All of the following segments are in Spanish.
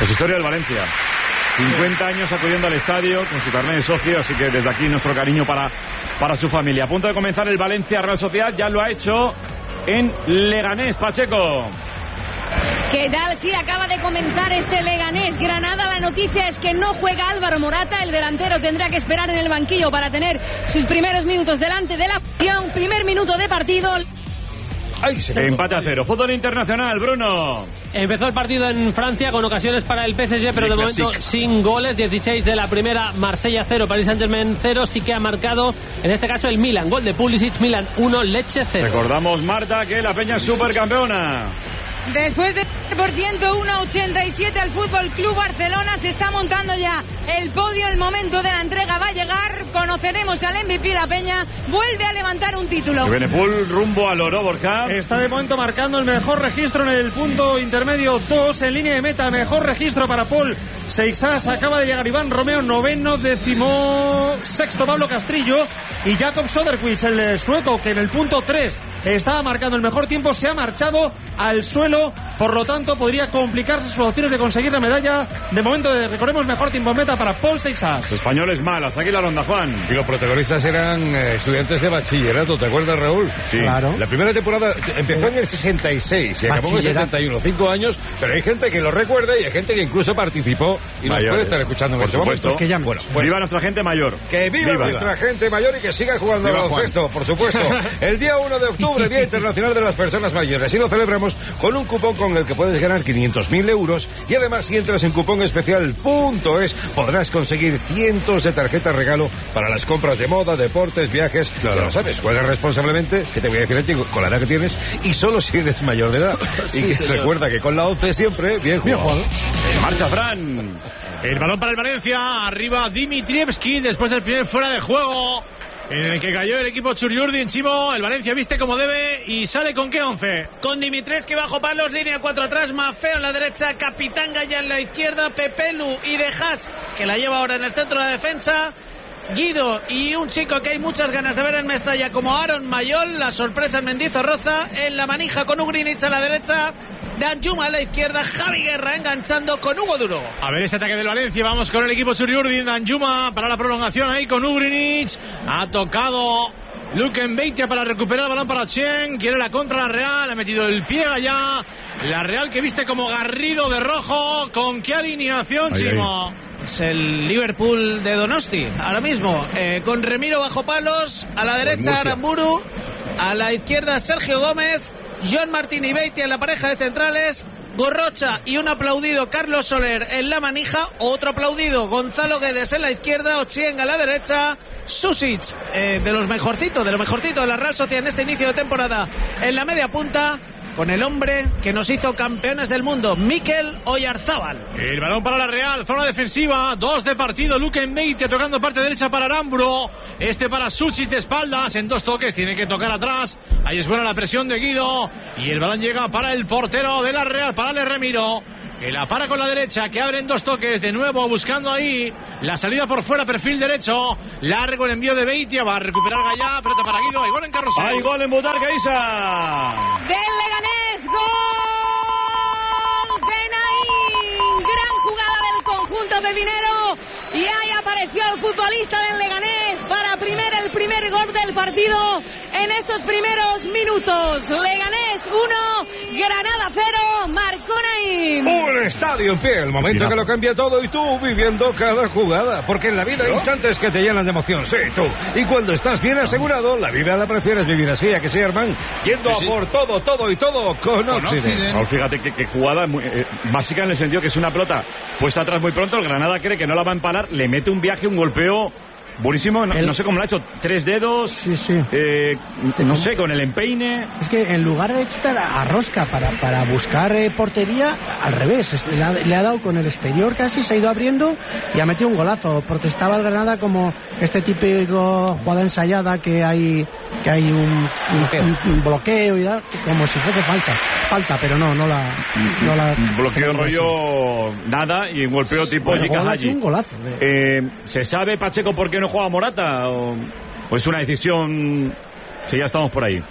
Pues historia del Valencia. 50 años acudiendo al estadio con su carnet de socio, así que desde aquí nuestro cariño para su familia. A punto de comenzar el Valencia Real Sociedad, ya lo ha hecho en Leganés. Pacheco. ¿Qué tal? Sí, acaba de comenzar este Leganés Granada. La noticia es que no juega Álvaro Morata. El delantero tendrá que esperar en el banquillo para tener sus primeros minutos delante de la acción. Primer minuto de partido. Empate a 0. Fútbol internacional, Bruno. Empezó el partido en Francia con ocasiones para el PSG, pero de momento sin goles. 16 de la primera, Marsella 0, Paris Saint-Germain 0. Sí que ha marcado, en este caso, el Milan. Gol de Pulisic, Milan 1, Lecce 0. Recordamos, Marta, que la Peña es supercampeona. Después de por 101-87 al Fútbol Club Barcelona, se está montando ya el podio. El momento de la entrega va a llegar. Conoceremos al MVP. La Peña vuelve a levantar un título. Benepul rumbo al oro, Borja. Está de momento marcando el mejor registro en el punto intermedio 2 en línea de meta. Mejor registro para Paul Seixas. Acaba de llegar Iván Romeo, noveno, 16º Pablo Castrillo y Jakob Soderquist, el sueco, que en el punto 3 estaba marcando el mejor tiempo, se ha marchado al suelo, por lo tanto podría complicarse sus opciones de conseguir la medalla. De momento, recordemos, mejor tiempo en meta para Paul Seixas. Españoles malas, aquí la ronda, Juan. Y los protagonistas eran estudiantes de bachillerato, ¿te acuerdas, Raúl? Sí. Claro. La primera temporada empezó en el 66 y acabó en el 71, 5 años, pero hay gente que lo recuerda y hay gente que incluso participó y nos puede estar escuchando en este momento. Es que ya, bueno, pues, viva nuestra gente mayor. Que viva nuestra gente mayor y que siga jugando al baloncesto, por supuesto. El día 1 de octubre, Día Internacional de las Personas Mayores, y lo celebramos con un cupón con el que puedes ganar 500.000 euros y además, si entras en cuponespecial.es, podrás conseguir cientos de tarjetas regalo para las compras de moda, deportes, viajes. Claro. Ya lo sabes, juega responsablemente, que te voy a decir a ti, con la edad que tienes, y solo si eres mayor de edad. Sí, y recuerda que con la 11 siempre, bien jugado. En marcha, Fran. El balón para el Valencia, arriba Dimitrievski, después del primer fuera de juego en el que cayó el equipo Txuriurdin. Chimo, el Valencia viste como debe y sale con qué 11. Con Dimitrescu bajo palos, línea 4 atrás, Maffeo en la derecha, Capitán Gaya en la izquierda, Pepelu y De Haas, que la lleva ahora en el centro de la defensa, Guido y un chico que hay muchas ganas de ver en Mestalla como Aaron Mayol, la sorpresa en Mendizorroza, en la manija con Ugrinic a la derecha, Danjuma a la izquierda, Javi Guerra enganchando con Hugo Duro. A ver este ataque del Valencia, vamos con el equipo Txuriurdin. Danjuma para la prolongación ahí con Ugrinic, ha tocado Luke Mbeitia para recuperar el balón para Chen, quiere la contra la Real, ha metido el pie allá, la Real que viste como Garrido de rojo. ¿Con qué alineación, Chimo? Es el Liverpool de Donosti ahora mismo, con Remiro bajo palos, a la derecha Aramburu, a la izquierda Sergio Gómez, John Martín y Beitia en la pareja de centrales, Gorrocha y un aplaudido Carlos Soler en la manija, otro aplaudido Gonzalo Guedes en la izquierda, Ochieng a la derecha, Susic, de lo mejorcito de la Real Sociedad en este inicio de temporada en la media punta, con el hombre que nos hizo campeones del mundo, Mikel Oyarzábal. El balón para la Real, zona defensiva, 2 de partido, Luke Mbeitia tocando parte derecha para Aramburu, este para Susic de espaldas, en 2 toques, tiene que tocar atrás, ahí es buena la presión de Guido, y el balón llega para el portero de la Real, para Ale Remiro, que la para con la derecha, que abre en 2 toques, de nuevo buscando ahí la salida por fuera, perfil derecho, largo el envío de Beitia, va a recuperar Gallá, pelota para Guido, hay gol en Carrusel. Hay gol en Butarque, Isa. Del Leganés, gol de Naín, gran jugada del conjunto pepinero, y ahí apareció el futbolista del Leganés para el primer gol del partido en estos primeros minutos. Leganés 1, Granada 0, marcó Naín. Un estadio en pie, el momento que lo cambia todo y tú viviendo cada jugada, porque en la vida hay instantes que te llenan de emoción, sí, tú, y cuando estás bien asegurado, la vida la prefieres vivir así, ¿a que sí, Armán? Yendo a por todo y todo con Occident. No, fíjate que jugada muy, básica en el sentido que es una pelota puesta atrás muy pronto, el Granada cree que no la va a empanar, le mete un viaje, un golpeo buenísimo, no sé cómo lo ha hecho, 3 dedos, sí. No sé, con el empeine. Es que en lugar de chutar a rosca para buscar portería, al revés, le ha dado con el exterior casi, se ha ido abriendo y ha metido un golazo. Protestaba el Granada como este típico jugada ensayada que hay un bloqueo y tal, como si fuese falta, pero no la bloqueo rollo nada y un golpeo tipo Yikahaji. Un golazo. ¿Se sabe, Pacheco, por qué no juega Morata? ¿O es una decisión? Si ya estamos por ahí.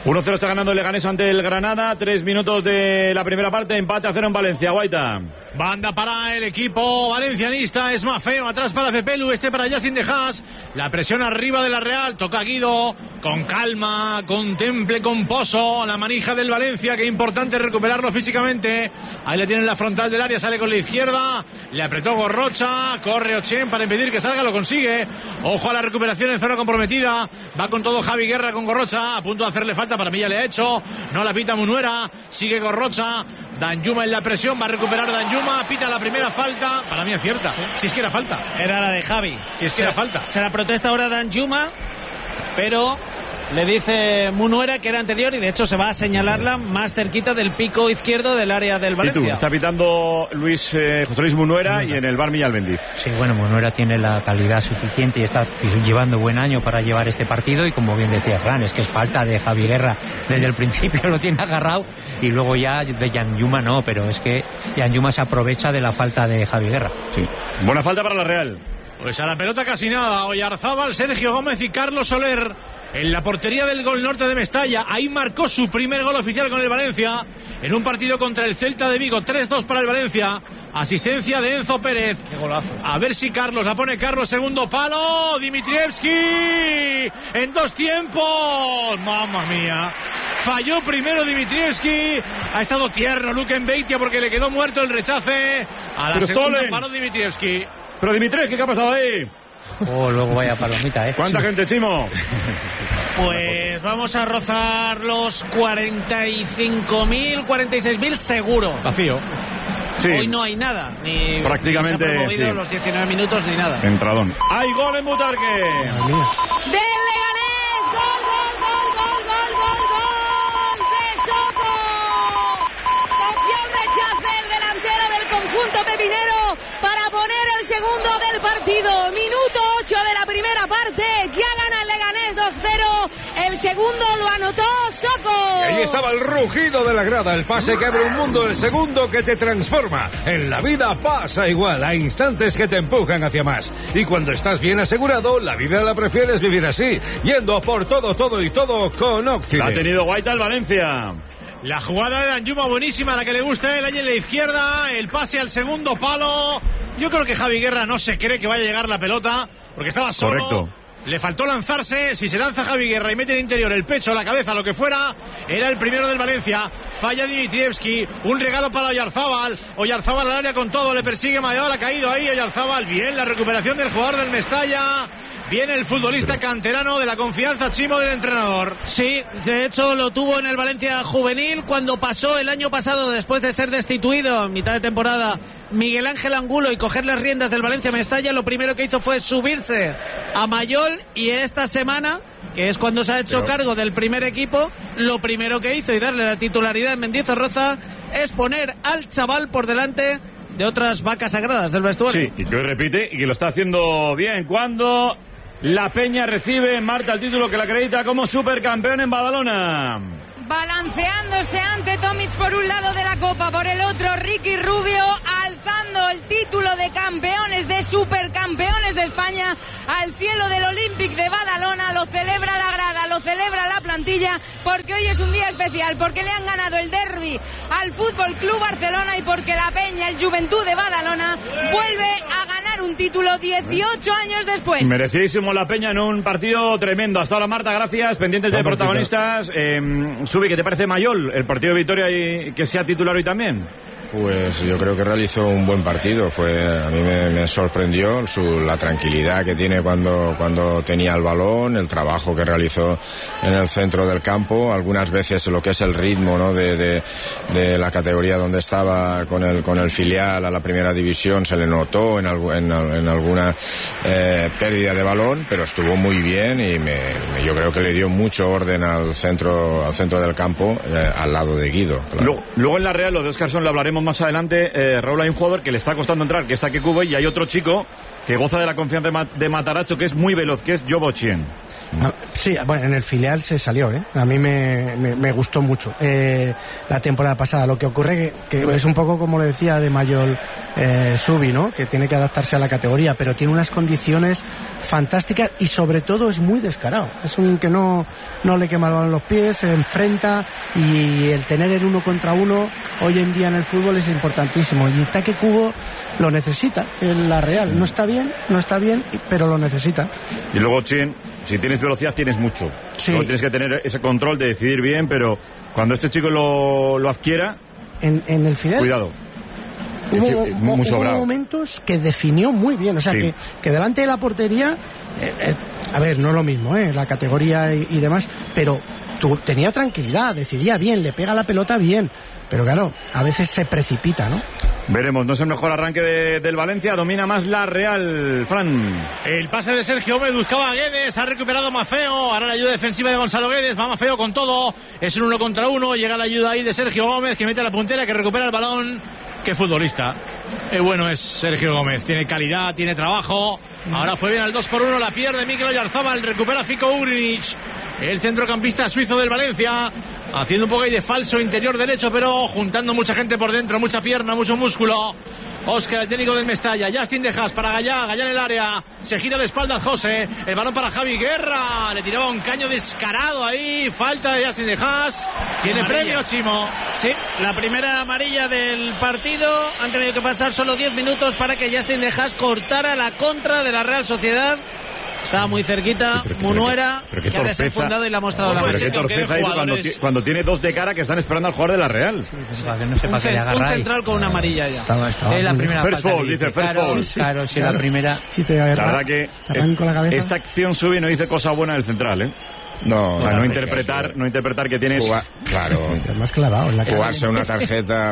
1-0 está ganando el Leganés ante el Granada. 3 minutos de la primera parte. Empate a 0 en Valencia. Guaita. Banda para el equipo valencianista. Es más feo. Atrás para Pepelu. Para Yacine de Haas. La presión arriba de la Real. Toca Guido. Con calma. Con temple. Con pozo. La manija del Valencia. Que importante recuperarlo físicamente. Ahí le tienen la frontal del área. Sale con la izquierda. Le apretó Gorrocha. Corre Ochen para impedir que salga. Lo consigue. Ojo a la recuperación en zona comprometida. Va con todo Javi Guerra con Gorrocha. A punto de hacerle falta. Para mí ya le ha hecho. No la pita Munuera. Sigue Gorrocha. Danjuma en la presión. Va a recuperar Danjuma. Pita la primera falta. Para mí es cierta. ¿Sí? Si es que era falta. Era la de Javi. Si es que era falta. Se la protesta ahora Danjuma, pero le dice Munuera que era anterior y de hecho se va a señalarla más cerquita del pico izquierdo del área del Valencia. ¿Y tú? Está pitando José Luis Munuera y en el VAR Millán Bendiz. Sí, bueno, Munuera tiene la calidad suficiente y está llevando buen año para llevar este partido y como bien decía Fran, es que es falta de Javi Guerra. Desde el principio lo tiene agarrado y luego ya de Danjuma no, pero es que Danjuma se aprovecha de la falta de Javi Guerra. Sí. Buena falta para la Real. Pues a la pelota casi nada. Oyarzábal, Sergio Gómez y Carlos Soler en la portería del Gol Norte de Mestalla. Ahí marcó su primer gol oficial con el Valencia en un partido contra el Celta de Vigo. 3-2 para el Valencia. Asistencia de Enzo Pérez. Qué golazo. A ver si Carlos la pone. Carlos, segundo palo. Dimitrievski en 2 tiempos. Mamma mía. Falló primero Dimitrievski. Ha estado tierno Luke Mbeitia porque le quedó muerto el rechace. A la segunda paró Dimitrievski. Pero Dimitrievski, ¿qué ha pasado ahí? Oh, luego vaya palomita, ¿Cuánta gente, Chimo? Pues vamos a rozar los 45.000, 46.000 seguro. Vacío. Sí. Hoy no hay nada, ni prácticamente ni se ha promovido sí. Los 19 minutos ni nada. Entradón. ¡Hay gol en Butarque! Del Leganés, gol de Soto. Cogió el rechace el delantero del conjunto pepinero para poner el segundo del partido. Minuto 8 de la primera parte. Ya gana el Leganés 2-0. El segundo lo anotó Soco. Y ahí estaba el rugido de la grada, el pase que abre un mundo, el segundo que te transforma. En la vida pasa igual, hay instantes que te empujan hacia más. Y cuando estás bien asegurado, la vida la prefieres vivir así, yendo por todo y todo con Occident. Ha tenido Guaita el Valencia. La jugada de Danjuma buenísima, la que le gusta a él, ahí en la izquierda, el pase al segundo palo. Yo creo que Javi Guerra no se cree que vaya a llegar la pelota, porque estaba solo. Correcto. Le faltó lanzarse. Si se lanza Javi Guerra y mete en el interior el pecho, la cabeza, lo que fuera, era el primero del Valencia. Falla Dimitrievski. Un regalo para Oyarzábal. Oyarzábal al área con todo. Le persigue Mayor. Ha caído ahí Oyarzábal. Bien, la recuperación del jugador del Mestalla. Viene el futbolista canterano de la confianza, Chimo, del entrenador. Sí, de hecho lo tuvo en el Valencia juvenil cuando pasó el año pasado, después de ser destituido a mitad de temporada, Miguel Ángel Angulo y coger las riendas del Valencia Mestalla. Lo primero que hizo fue subirse a Mayol y esta semana, que es cuando se ha hecho cargo del primer equipo, lo primero que hizo y darle la titularidad en Mendizorroza es poner al chaval por delante de otras vacas sagradas del vestuario. Sí, y que hoy repite y que lo está haciendo bien. Cuando la Peña recibe en Marta el título que la acredita como supercampeón en Badalona. Balanceándose ante Tomic por un lado de la Copa, por el otro Ricky Rubio, alzando el título de campeones, de supercampeones de España al cielo del Olympic de Badalona. Lo celebra la grada, lo celebra la plantilla, porque hoy es un día especial, porque le han ganado el derbi al Fútbol Club Barcelona y porque la Peña, el Juventud de Badalona, vuelve a ganar un título 18 años después. Merecidísimo la Peña en un partido tremendo. Hasta ahora, Marta, gracias. Pendientes de protagonistas. Subi, ¿qué te parece Mayol, el partido de Vitoria y que sea titular hoy también? Pues yo creo que realizó un buen partido. A mí me sorprendió la tranquilidad que tiene cuando tenía el balón, el trabajo que realizó en el centro del campo, algunas veces lo que es el ritmo, ¿no?, de la categoría donde estaba con el filial a la primera división se le notó en alguna pérdida de balón, pero estuvo muy bien y yo creo que le dio mucho orden al centro del campo, al lado de Guido. Claro. Luego en la Real, lo de Óscarson lo hablaremos más adelante. Raúl, hay un jugador que le está costando entrar, que está Kekube, y hay otro chico que goza de la confianza de Matarazzo, que es muy veloz, que es Jobo Chien. Sí, bueno, en el filial se salió, a mí me gustó mucho la temporada pasada. Lo que ocurre que es un poco como le decía de Mayol Subi, ¿no? Que tiene que adaptarse a la categoría, pero tiene unas condiciones fantásticas y sobre todo es muy descarado. Es un que no le quema el balón en los pies, se enfrenta, y el tener el 1 contra 1 hoy en día en el fútbol es importantísimo, y Taque Kubo lo necesita en la Real. No está bien, pero lo necesita. Y luego, Chin, si tienes velocidad tienes mucho. Sí. Luego tienes que tener ese control de decidir bien, pero cuando este chico lo adquiera, en el final, cuidado. Hubo momentos que definió muy bien, o sea, sí, que delante de la portería, a ver, no es lo mismo, la categoría y demás, pero tenía tranquilidad, decidía bien, le pega la pelota bien, pero claro, a veces se precipita, ¿no? Veremos, no es el mejor arranque del Valencia, domina más la Real, Fran. El pase de Sergio Gómez, buscaba a Guedes, ha recuperado Mafeo, ahora la ayuda defensiva de Gonzalo Guedes, va Mafeo con todo, es un 1 contra 1, llega la ayuda ahí de Sergio Gómez, que mete a la puntera, que recupera el balón. Qué futbolista. Bueno es Sergio Gómez, tiene calidad, tiene trabajo. Ahora fue bien al 2-1, la pierde Mikel Oyarzabal, recupera Fico Ugrinic, el centrocampista suizo del Valencia, haciendo un poco ahí de falso interior derecho, pero juntando mucha gente por dentro, mucha pierna, mucho músculo. Óscar, el técnico del Mestalla, Justin Dejas para Gallá en el área, se gira de espaldas José, el balón para Javi Guerra, le tiraba un caño descarado ahí, falta de Justin Dejas, tiene amarilla. Premio, Chimo. Sí, la primera amarilla del partido, han tenido que pasar solo 10 minutos para que Justin Dejas cortara la contra de la Real Sociedad. Estaba muy cerquita, Munuera, que ha desenfundado y le ha mostrado la mano. Cuando tiene 2 de cara que están esperando al jugador de la Real. Un central con una amarilla ya. Estaba la primera first fall, dice first fall. Claro, si la primera. Si te agarra, la verdad que esta acción sube y no dice cosa buena del central, ¿eh? No, o sea, no interpretar que tienes claro, más clavado en la jugarse una tarjeta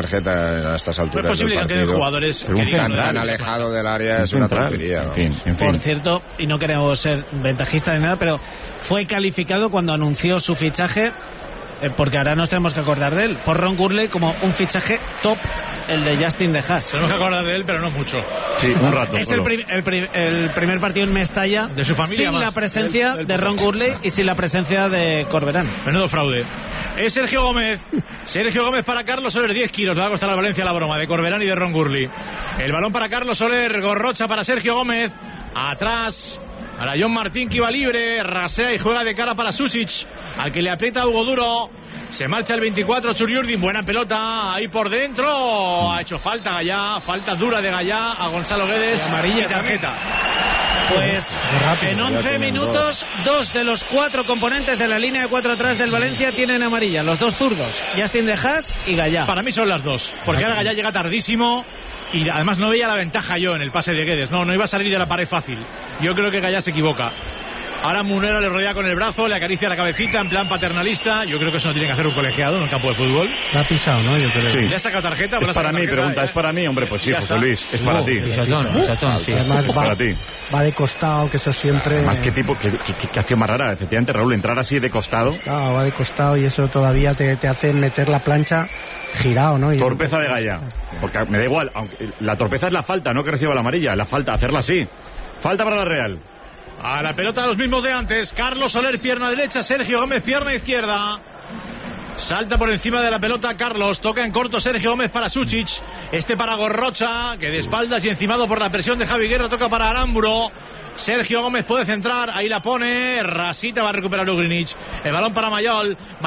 a estas alturas no es posible del que partido, jugadores tan alejado del área, es una tontería. En fin. Por cierto, y no queremos ser ventajistas ni nada, pero fue calificado cuando anunció su fichaje, porque ahora nos tenemos que acordar de él, por Ron Gurley como un fichaje top, el de Justin Dejas. Tenemos que acordar de él, pero no mucho. Sí, un rato. Es el primer partido en Mestalla de su familia, sin más. La presencia de Ron Gurley y sin la presencia de Corberán. Menudo fraude. Es Sergio Gómez. Sergio Gómez para Carlos Soler, 10 kilos. Le va a costar al Valencia la broma de Corberán y de Ron Gurley. El balón para Carlos Soler, Gorrocha para Sergio Gómez. Atrás. Ahora John Martín, que iba libre, rasea y juega de cara para Susic, al que le aprieta Hugo Duro. Se marcha el 24, Churiurdin, buena pelota, ahí por dentro. Ha hecho falta Gallá, falta dura de Gallá a Gonzalo Guedes. Amarilla y tarjeta. Pues en 11 minutos, 2 de los 4 componentes de la línea de 4 atrás del Valencia tienen amarilla. Los 2 zurdos, Justin Dejas y Gallá. Para mí son las 2, porque ahora Gallá llega tardísimo. Y además no veía la ventaja yo en el pase de Guedes. No iba a salir de la pared fácil. Yo creo que Gallá se equivoca. Ahora Munera le rodea con el brazo, le acaricia la cabecita en plan paternalista. Yo creo que eso no tiene que hacer un colegiado en un campo de fútbol. La ha pisado, ¿no? Yo creo. Sí. ¿Le ha sacado tarjeta? Es para mí, pregunta, ¿es para mí? Hombre, pues sí, José Luis, es para ti. Pisotón, sí. Además Es para ti. Va de costado, que eso siempre... Más que tipo, que acción más rara. Efectivamente, Raúl, entrar así de costado. Va de costado y eso todavía te hace meter la plancha girado, ¿no? Torpeza de Gallá. Porque me da igual, aunque la torpeza es la falta, no que reciba la amarilla, la falta, hacerla así. Falta para la Real. A la pelota los mismos de antes. Carlos Soler, pierna derecha. Sergio Gómez, pierna izquierda. Salta por encima de la pelota Carlos. Toca en corto Sergio Gómez para Susic. Este para Gorrocha, que de espaldas y encimado por la presión de Javi Guerra. Toca para Aramburo. Sergio Gómez puede centrar. Ahí la pone. Rasita va a recuperar Ugrinic. El balón para Mayol.